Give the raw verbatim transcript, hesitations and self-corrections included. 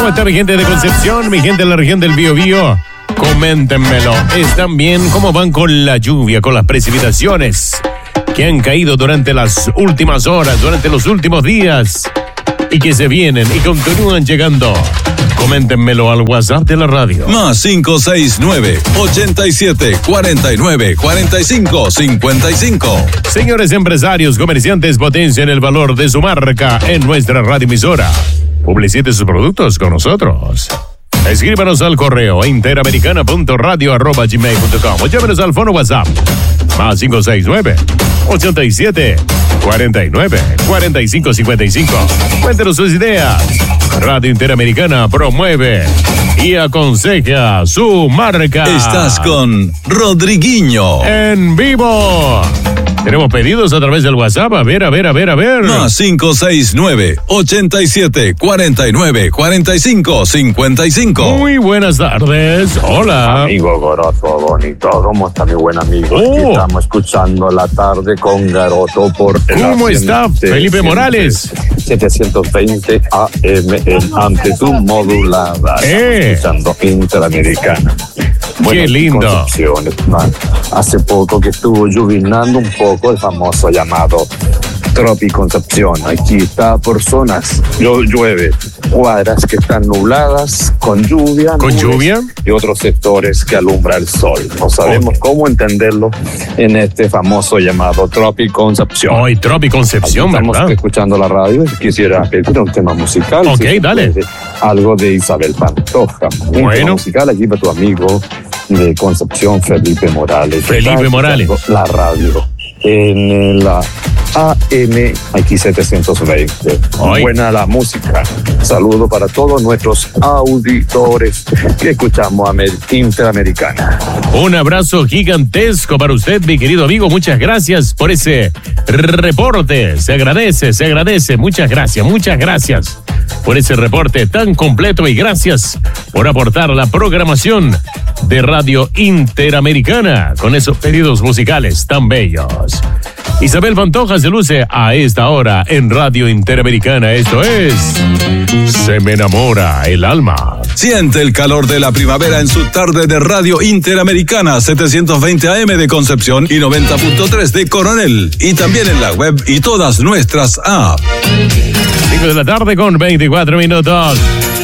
¿Cómo está mi gente de Concepción? Mi gente de la región del Biobío. Coméntenmelo. ¿Están bien? ¿Cómo van con la lluvia, con las precipitaciones que han caído durante las últimas horas, durante los últimos días y que se vienen y continúan llegando? Coméntenmelo al WhatsApp de la radio. Más cinco seis nueve, ochenta y siete, cuarenta y nueve, cuarenta y cinco, cincuenta y cinco. Señores empresarios, comerciantes, potencien el valor de su marca en nuestra radioemisora. Publicite sus productos con nosotros. Escríbanos al correo interamericana punto radio arroba gmail punto com o llámenos al fono WhatsApp más cinco seis nueve, ochenta y siete, cuarenta y nueve, cuarenta y cinco, cincuenta y cinco. Cuéntenos sus ideas. Radio Interamericana promueve y aconseja su marca. Estás con Rodriguinho en vivo. Tenemos pedidos a través del WhatsApp. A ver, a ver, a ver, a ver. Más cinco seis nueve, ochenta y siete, cuarenta y nueve, cuarenta y cinco, cincuenta y cinco. Muy buenas tardes. Hola. Amigo Garoto Bonito, ¿cómo está mi buen amigo? Oh. Aquí estamos escuchando la tarde con Garoto por el ¿Cómo está Felipe Morales? setecientos veinte A M en amplitud modulada. Eh. Escuchando Interamericana. Bueno, qué lindo. Concepción, man. Hace poco que estuvo llovinando un poco el famoso llamado Trópico Concepción. Aquí está por zonas, llueve, cuadras que están nubladas, con lluvia. ¿Con nubes, lluvia? Y otros sectores que alumbra el sol. No sabemos okay. cómo entenderlo en este famoso llamado Trópico Concepción. Hoy, Trópico Concepción, estamos ¿verdad? escuchando la radio y quisiera pedir un tema musical. Ok, si dale. puede, algo de Isabel Pantoja. Un Bueno. tema musical aquí para tu amigo de Concepción, Felipe Morales. Felipe Está Morales. La radio en la A M aquí setecientos veinte. Ay. Buena la música. Saludo para todos nuestros auditores que escuchamos a Interamericana. Un abrazo gigantesco para usted, mi querido amigo. Muchas gracias por ese reporte. Se agradece, se agradece. Muchas gracias, muchas gracias por ese reporte tan completo y gracias por aportar la programación de Radio Interamericana con esos pedidos musicales tan bellos. Isabel Pantoja se luce a esta hora en Radio Interamericana. Esto es Se me enamora el alma. Siente el calor de la primavera en su tarde de Radio Interamericana, setecientos veinte A M de Concepción y noventa punto tres de Coronel. Y también en la web y todas nuestras apps. cinco de la tarde con veinticuatro minutos.